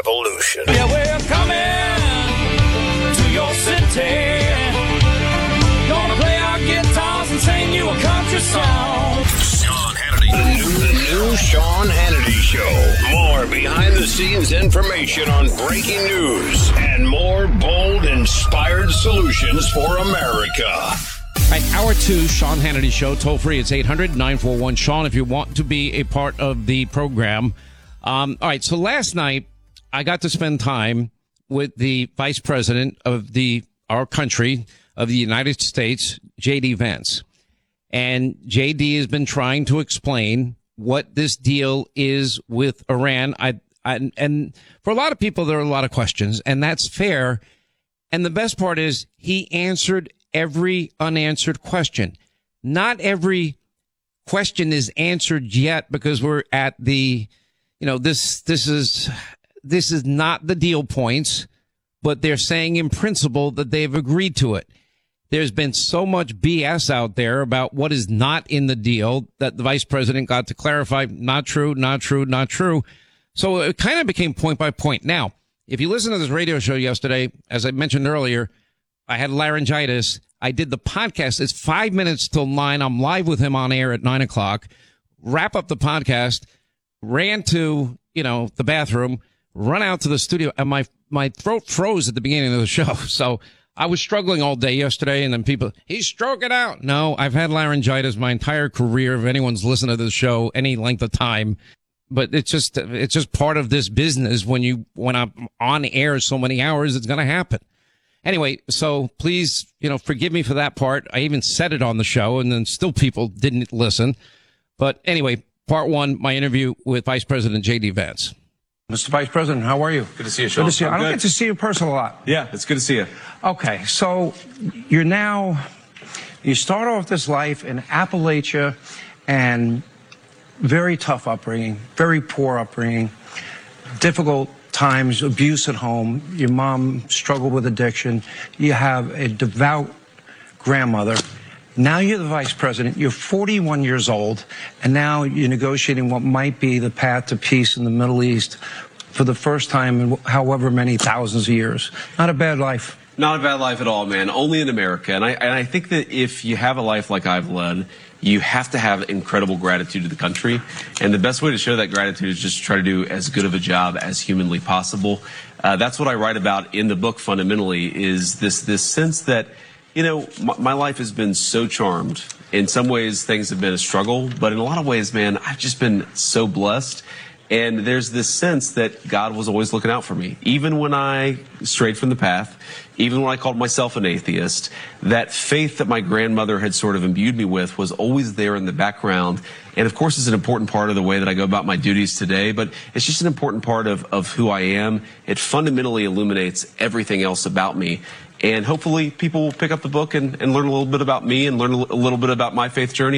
Revolution. Yeah, we're coming to your city. Gonna play our guitars and sing you a country song. Sean Hannity. The new Sean Hannity Show. More behind-the-scenes information on breaking news and more bold, inspired solutions for America. All right, hour two, Sean Hannity Show. Toll free, it's 800-941-SEAN if you want to be a part of the program. All right, so last night I got to spend time with the Vice President of our country, of the United States, J.D. Vance. And J.D. has been trying to explain what this deal is with Iran. And for a lot of people, there are a lot of questions, and that's fair. And the best part is he answered every unanswered question. Not every question is answered yet because we're at the, this is not the deal points, but they're saying in principle that they've agreed to it. There's been so much BS out there about what is not in the deal that the vice president got to clarify. Not true, not true, not true. So it kind of became point by point. Now, if you listen to this radio show yesterday, as I mentioned earlier, I had laryngitis. I did the podcast. It's 5 minutes till 9. I'm live with him on air at 9 o'clock. Wrap up the podcast, ran to, the bathroom, run out to the studio, and my throat froze at the beginning of the show. So I was struggling all day yesterday, and then people, he's stroking out. No, I've had laryngitis my entire career. If anyone's listened to the show any length of time, but it's just part of this business. When I'm on air so many hours, it's going to happen. Anyway, so please, forgive me for that part. I even said it on the show, and then still people didn't listen. But anyway, part one, my interview with Vice President J.D. Vance. Mr. Vice President, how are you? Good to see you, Sean. Good to see you. I don't get to see you in person a lot. Yeah, it's good to see you. Okay, so you start off this life in Appalachia and very tough upbringing, very poor upbringing, difficult times, abuse at home. Your mom struggled with addiction. You have a devout grandmother. Now you're the vice president. You're 41 years old, and now you're negotiating what might be the path to peace in the Middle East for the first time in however many thousands of years. Not a bad life. Not a bad life at all, man. Only in America. And I think that if you have a life like I've led, you have to have incredible gratitude to the country. And the best way to show that gratitude is just try to do as good of a job as humanly possible. That's what I write about in the book fundamentally, is this sense that, my life has been so charmed. In some ways, things have been a struggle, but in a lot of ways, man, I've just been so blessed. And there's this sense that God was always looking out for me. Even when I strayed from the path, even when I called myself an atheist, that faith that my grandmother had sort of imbued me with was always there in the background. And of course, it's an important part of the way that I go about my duties today, but it's just an important part of who I am. It fundamentally illuminates everything else about me. And hopefully people will pick up the book and learn a little bit about me and learn a little bit about my faith journey.